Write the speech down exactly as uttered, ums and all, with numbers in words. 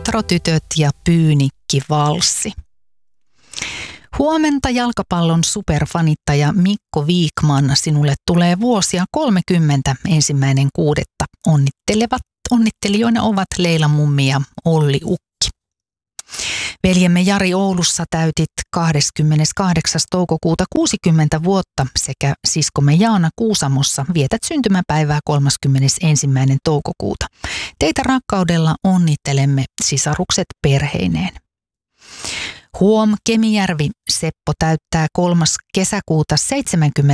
Puutarhatytöt ja Pyynikki-valssi. Huomenta jalkapallon superfanittaja Mikko Viikman, sinulle tulee vuosia kolmekymmentä ensimmäinen kuudetta. Onnittelevat, onnittelijoina ovat Leila Mummi ja Olli Ukki. Veljemme Jari Oulussa täytit kahdeskymmeneskahdeksas toukokuuta kuusikymmentä vuotta sekä siskomme Jaana Kuusamossa vietät syntymäpäivää kolmaskymmenesensimmäinen toukokuuta. Teitä rakkaudella onnittelemme sisarukset perheineen. Huom, Kemijärvi, Seppo täyttää kolmas kesäkuuta seitsemänkymmentä